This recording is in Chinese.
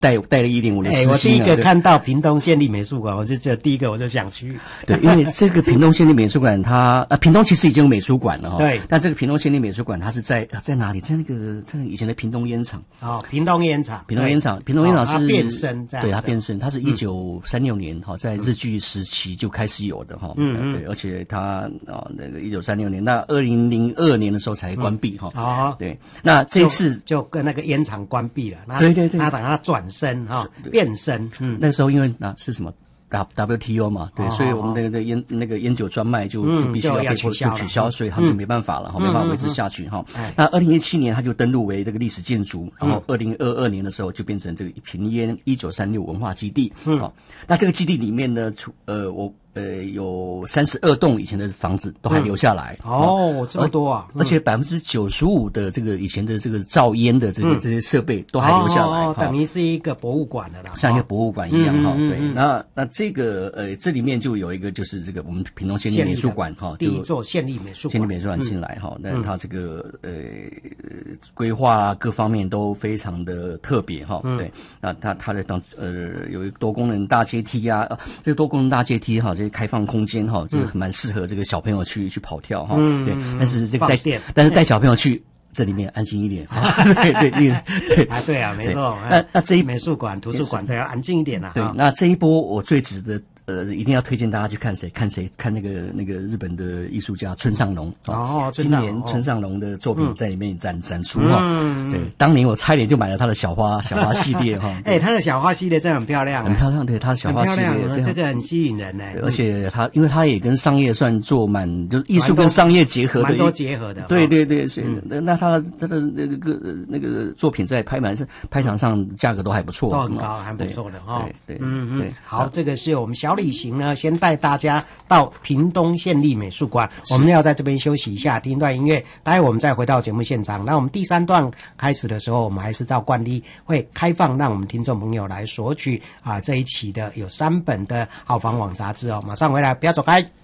带了一点我的私心啊。 我第一个看到屏东县立美术馆，第一个我就想去。 对，因为这个屏东县立美术馆它，屏东其实已经有美术馆了哈。 对。 但这个屏东县立美术馆它是在哪里？在以前的屏东烟厂。 哦，屏东烟厂是它变身这样。 对，它变身，它是1936年在日据时期就开始有的哈。对，而且它那个1936年，那2002年的时候才关闭哈。哦。对，那这一次就跟那个烟厂关闭了。 对， 他等他转身变身。 那时候因为是什么WTO 嘛，对，所以我们那个烟酒专卖就必须要被取消，所以他们就没办法了，没办法维持下去哈。那2017年他就登录为这个历史建筑，然后2022年的时候就变成这个屏烟1936文化基地。那这个基地里面呢，有32栋以前的房子都还留下来。 这么多啊！ 而且95%的这个以前的这个造烟的这些设备都还留下来。 等于是一个博物馆的啦， 像一个博物馆一样哈。对，那这个这里面就有一个就是这个我们屏东县立美术馆哈， 第一座县立美术馆进来哈。那它这个规划各方面都非常的特别哈。对，那它的有一个多功能大阶梯啊，这个多功能大阶梯哈。这些开放空间哈，就是蛮适合这个小朋友去跑跳哈。对，但是这个带小朋友去这里面安静一点。 对啊，没错。 那这一美术馆、图书馆都要安静一点啊。 对，那这一波我最值得一定要推荐大家去看谁？看那个日本的艺术家村上隆。今年村上隆的作品在里面展出哈。对，当年我差一点就买了他的小花系列哈。 他的小花系列真的很漂亮， 很漂亮。对，他的小花系列这个很吸引人呢。 而且因为他也跟商业算做就是艺术跟商业结合的， 蛮多结合的。 对，所以那他的那个作品在拍场上价格都还不错， 都很高，还不错的哈。 对。 好，这个是我们小旅行呢，先带大家到屏东县立美术馆。我们要在这边休息一下，听一段音乐，待会我们再回到节目现场。那我们第3段开始的时候，我们还是照惯例会开放让我们听众朋友来索取这一期的有3本的好房网杂志哦。马上回来，不要走开。